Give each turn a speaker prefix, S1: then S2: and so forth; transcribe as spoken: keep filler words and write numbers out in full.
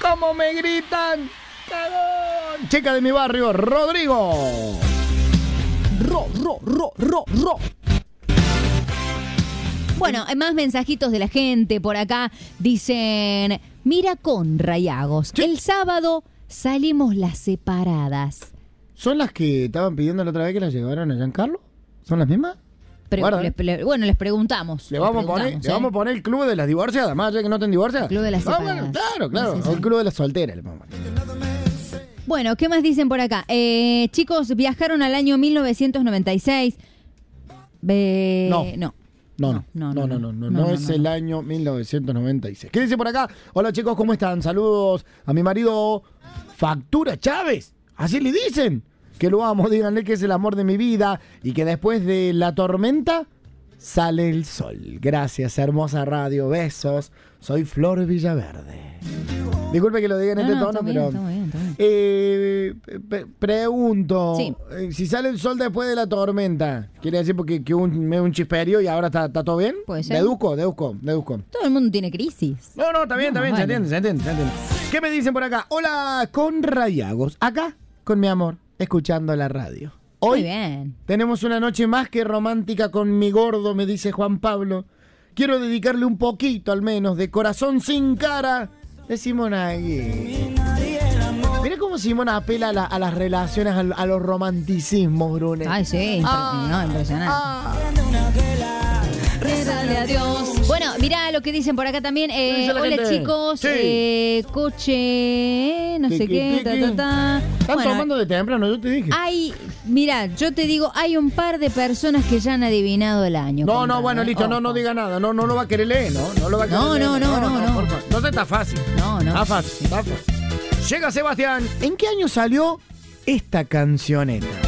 S1: ¿Cómo me gritan? ¡Cagón! Chica de mi barrio, Rodrigo. Ro, ro, ro, ro, ro.
S2: Bueno, hay más mensajitos de la gente por acá. Dicen, mira con Rayagos.
S1: Sí.
S2: El sábado salimos las separadas.
S1: ¿Son las que estaban pidiendo la otra vez que las llevaron a Giancarlo? ¿Son las mismas?
S2: Pero
S1: Guarda,
S2: les- le- bueno, les preguntamos.
S1: Le
S2: les
S1: vamos, a poner,
S2: preguntamos,
S1: le
S2: ¿eh?
S1: vamos a poner el club de las divorciadas, más allá que no estén divorciadas.
S2: Club de las
S1: Ah,
S2: separadas.
S1: bueno, claro, claro.
S2: Sí, sí,
S1: O
S2: sí.
S1: el club de las solteras. Le vamos a poner.
S2: Bueno, ¿qué más dicen por acá? Eh, chicos, viajaron al año mil novecientos noventa y seis. Ve-
S1: No.
S2: no.
S1: No, no, no, no, no, no, no, no es el año mil novecientos noventa y seis. ¿Qué dice por acá? Hola chicos, ¿cómo están? Saludos a mi marido Factura Chávez. Así le dicen. Que lo amo, díganle que es el amor de mi vida y que después de la tormenta sale el sol. Gracias, hermosa radio. Besos. Soy Flor Villaverde. Disculpe que lo diga en
S2: No,
S1: este
S2: no,
S1: tono,
S2: está bien,
S1: pero...
S2: está bien, está bien.
S1: Eh, pe- pregunto,
S2: Sí.
S1: eh, si sale el sol después de la tormenta, ¿quiere decir porque que un, me- un chisperio y ahora está, está todo bien?
S2: Puede ser.
S1: Deduzco, deduzco, deduzco.
S2: Todo el mundo tiene crisis.
S1: No, no, está bien,
S2: No,
S1: está bien,
S2: vale.
S1: se entiende, se entiende, se entiende. ¿Qué me dicen por acá? Hola, con Rayagos, acá, con mi amor, escuchando la radio. Hoy
S2: Muy bien.
S1: tenemos una noche más que romántica con mi gordo, me dice Juan Pablo. Quiero dedicarle un poquito, al menos, de Corazón sin cara, de Simona Aguirre. Mira cómo Simona apela a, la- a las relaciones, a, a los romanticismos, Brune.
S2: Ay, sí, impre-
S1: Ah,
S2: no, impresionante.
S1: ah.
S2: Dale adiós. Bueno, mirá lo que dicen por acá también.
S1: ¿Qué
S2: Eh,
S1: dice la
S2: hola
S1: gente?
S2: chicos,
S1: Sí.
S2: eh, coche, no
S1: ¿Qué,
S2: sé
S1: qué,
S2: qué,
S1: qué,
S2: ta,
S1: qué?
S2: ta, ta.
S1: Están
S2: Bueno,
S1: tomando de temprano, yo te dije.
S2: hay, mira, yo te digo, hay un par de personas que ya han adivinado el año.
S1: No,
S2: Conrado,
S1: no, bueno,
S2: ¿eh?
S1: listo, no,
S2: Ojo.
S1: no diga nada, no, no lo va a querer leer, no, no lo va a querer
S2: No,
S1: leer.
S2: no, no, no, no.
S1: por favor. Entonces está fácil.
S2: No, no.
S1: Está fácil, está fácil. Llega Sebastián. ¿En qué año salió esta cancioneta?